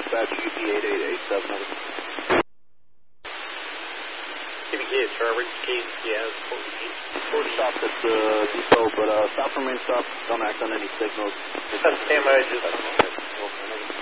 dispatch UP8887. KBK is Trevor. Yeah, 40. Stopped at the depot, but stop for main stop. Don't act on any signals. That's Sam, I just...